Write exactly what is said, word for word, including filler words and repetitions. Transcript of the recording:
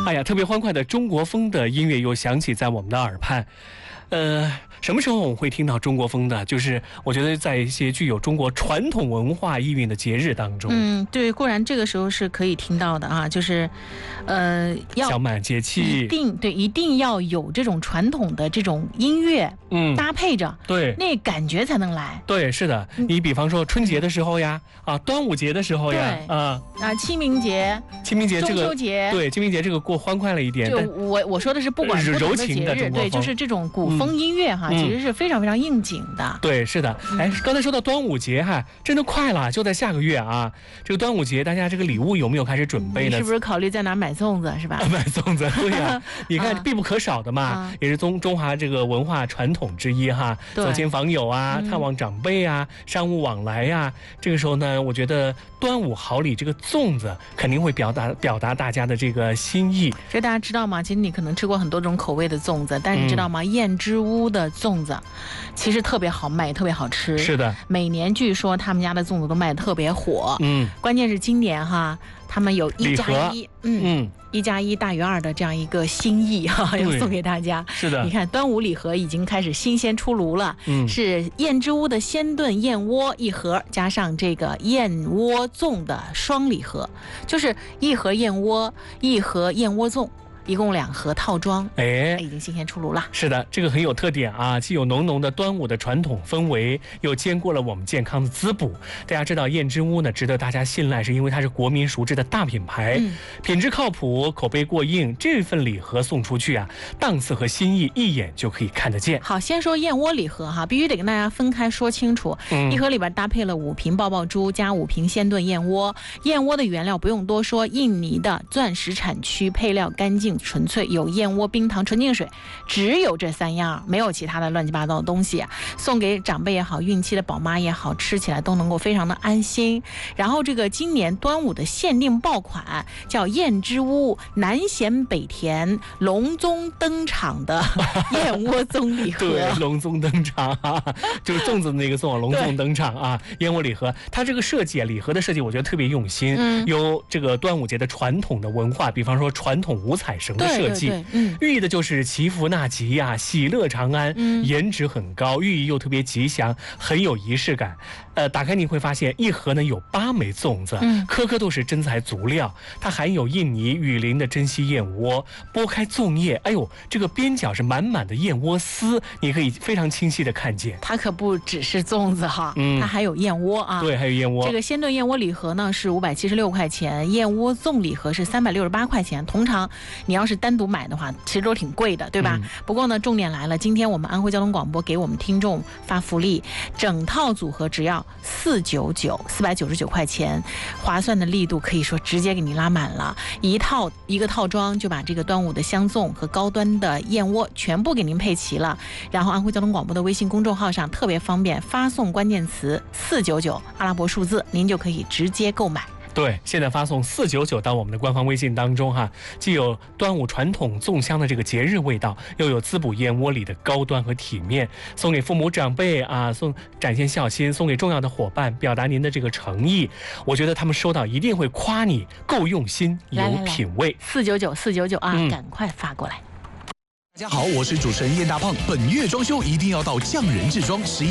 嗯，哎呀，特别欢快的中国风的音乐又响起在我们的耳畔。呃，什么时候我们会听到中国风的？就是我觉得在一些具有中国传统文化意蕴的节日当中。 嗯，对，固然这个时候是可以听到的啊，就是，呃，要小满节气， 一定对，一定要有这种传统的这种音乐，嗯，搭配着， 对， 那感觉才能来。 对，是的，你比方说春节的时候呀，啊，端午节的时候呀，啊啊，清明节， 清明节这个中秋节， 对，清明节这个过欢快了一点。 就我我说的是不管不同的节日，对，就是这种古风音乐哈，其实是非常非常应景的。 对，是的。哎，刚才说到端午节哈，真的快了，就在下个月啊。这个端午节，大家这个礼物有没有开始准备呢？ 是不是考虑在哪买粽子是吧？ 买粽子，对呀，你看必不可少的嘛，也是中中华这个文化传统之一哈。走亲访友啊，探望长辈啊，商务往来呀，这个时候呢，我觉得端午好礼这个粽子肯定会表达表达大家的这个心意。 所以大家知道吗？其实你可能吃过很多种口味的粽子，但是你知道吗？嗯、燕之屋的粽子其实特别好卖，特别好吃。 是的， 每年据说他们家的粽子都卖得特别火。嗯，关键是今年哈，他们有一加一，嗯嗯，一加一大于二的这样一个心意哈，要送给大家。 是的， 你看端午礼盒已经开始新鲜出炉了，嗯，是燕之屋的鲜炖燕窝一盒，加上这个燕窝粽的双礼盒，就是一盒燕窝，一盒燕窝粽。一共两盒套装，哎，已经新鲜出炉了。 是的，这个很有特点啊，既有浓浓的端午的传统氛围，又兼顾了我们健康的滋补。大家知道燕之屋呢，值得大家信赖，是因为它是国民熟知的大品牌，嗯、品质靠谱，口碑过硬。这份礼盒送出去啊，档次和心意一眼就可以看得见。 好，先说燕窝礼盒哈，必须得跟大家分开说清楚。嗯、一盒里边搭配了五瓶爆爆珠加五瓶鲜炖燕窝，燕窝的原料不用多说，印尼的钻石产区，配料干净。纯粹有燕窝、冰糖、纯净水，只有这三样，没有其他的乱七八糟的东西。送给长辈也好，孕期的宝妈也好，吃起来都能够非常的安心。然后这个今年端午的限定爆款叫燕之屋南咸北甜隆宗登场的燕窝粽礼盒， 对，隆宗登场啊，就是粽子的那个粽，隆宗登场啊，燕窝礼盒。它这个设计，礼盒的设计，我觉得特别用心，嗯、有这个端午节的传统的文化，比方说传统五彩绳的设计，对对对嗯、寓意的就是祈福纳吉呀、啊，喜乐长安，嗯、颜值很高，寓意又特别吉祥，很有仪式感。呃，打开你会发现一盒呢有八枚粽子，嗯、颗颗都是真材足料，它含有印尼雨林的珍稀燕窝。剥开粽叶，哎呦，这个边角是满满的燕窝丝，你可以非常清晰的看见。 它可不只是粽子哈，嗯、它还有燕窝啊。 对，还有燕窝。 这个鲜炖燕窝礼盒呢是五百七十六块钱，燕窝粽礼盒是三百六十八块钱。通常你要是单独买的话，其实都挺贵的，对吧？嗯、不过呢，重点来了，今天我们安徽交通广播给我们听众发福利，整套组合只要四九九，四百九十九块钱，划算的力度可以说直接给你拉满了。一套一个套装就把这个端午的香粽和高端的燕窝全部给您配齐了。然后安徽交通广播的微信公众号上特别方便，发送关键词四九九阿拉伯数字，您就可以直接购买。 对，现在发送四九九到我们的官方微信当中哈，既有端午传统粽香的这个节日味道，又有滋补燕窝里的高端和体面，送给父母长辈啊，送展现孝心，送给重要的伙伴，表达您的这个诚意。我觉得他们收到一定会夸你够用心，有品味。 四九九四九九啊，嗯、赶快发过来。 大家好，我是主持人燕大胖。本月装修一定要到匠人制装。十一